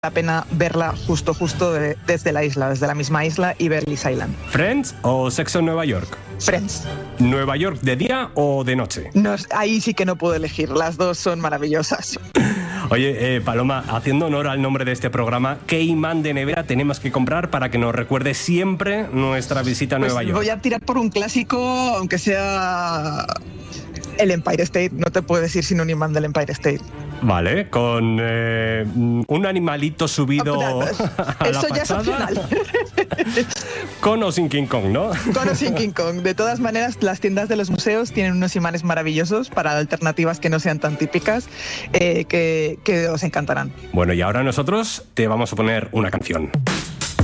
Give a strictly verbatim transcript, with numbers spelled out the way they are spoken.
la pena verla justo, justo de, desde la isla, desde la misma isla y ver Ellis Island. ¿Friends o Sexo en Nueva York? Friends. ¿Nueva York de día o de noche? No, ahí sí que no puedo elegir, las dos son maravillosas. Oye, eh, Paloma, haciendo honor al nombre de este programa, ¿qué imán de nevera tenemos que comprar para que nos recuerde siempre nuestra visita a Pues Nueva York? Voy a tirar por un clásico, aunque sea el Empire State. No te puedo decir sin un imán del Empire State. Vale, con eh, un animalito subido a Eso la ya es fachada. opcional. Con o sin King Kong, ¿no? Con o sin King Kong. De todas maneras, las tiendas de los museos tienen unos imanes maravillosos para alternativas que no sean tan típicas, eh, que, que os encantarán. Bueno, y ahora nosotros te vamos a poner una canción.